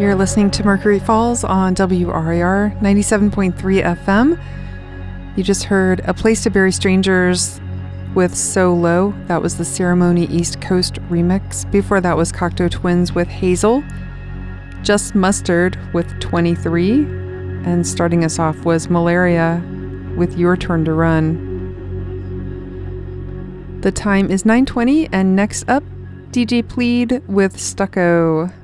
You're listening to Mercury Falls on WRIR 97.3 FM. You just heard A Place to Bury Strangers with So Low. That was the Ceremony East Coast remix. Before that was Cocteau Twins with Hazel. Just Mustard with 23. And starting us off was Malaria with Your Turn to Run. The time is 9:20, and next up, DJ Plead with Stucco.